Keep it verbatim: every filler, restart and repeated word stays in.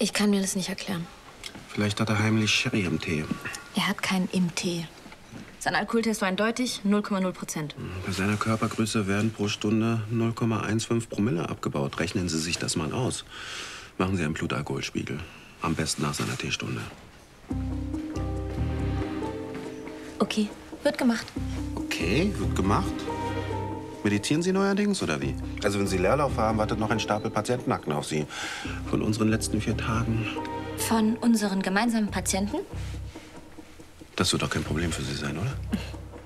Ich kann mir das nicht erklären. Vielleicht hat er heimlich Sherry im Tee. Er hat keinen im Tee. Sein Alkoholtest war eindeutig, null Komma null Prozent. Bei seiner Körpergröße werden pro Stunde null Komma fünfzehn Promille abgebaut. Rechnen Sie sich das mal aus. Machen Sie einen Blutalkoholspiegel. Am besten nach seiner Teestunde. Okay, wird gemacht. Okay, wird gemacht. Meditieren Sie neuerdings, oder wie? Also wenn Sie Leerlauf haben, wartet noch ein Stapel Patientenakten auf Sie. Von unseren letzten vier Tagen. Von unseren gemeinsamen Patienten? Das wird doch kein Problem für Sie sein, oder?